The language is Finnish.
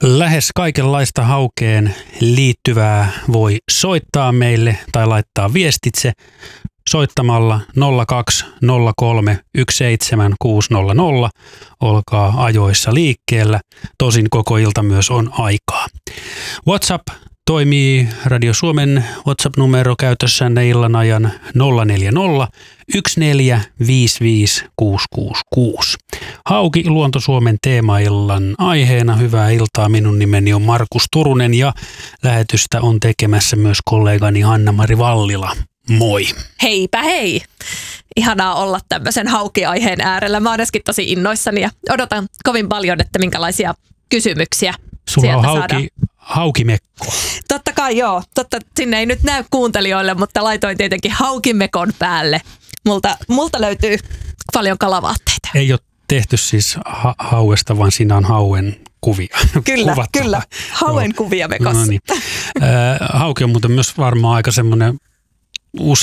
Lähes kaikenlaista haukeen liittyvää voi soittaa meille tai laittaa viestitse soittamalla 0203 17600. Olkaa ajoissa liikkeellä, tosin koko ilta myös on aikaa. WhatsApp toimii Radio Suomen WhatsApp-numero käytössänne illan ajan 040 1455 666. Hauki Luonto-Suomen teemaillan aiheena. Hyvää iltaa. Minun nimeni on Markus Turunen ja lähetystä on tekemässä myös kollegani Hanna-Mari Vallila. Moi. Heipä hei. Ihanaa olla tämmöisen haukiaiheen äärellä. Mä oon äsken tosi innoissani ja odotan kovin paljon, että minkälaisia kysymyksiä Sulla sieltä on saadaan. haukimekko. Totta kai joo. Sinne ei nyt näy kuuntelijoille, mutta laitoin tietenkin haukimekon päälle. Multa löytyy paljon kalavaatteita. Ei ole tehty siis hauesta, vaan siinä on hauen kuvia. Kyllä. Hauen kuvia mekossa. No niin. Hauki on muuten myös varmaan aika semmoinen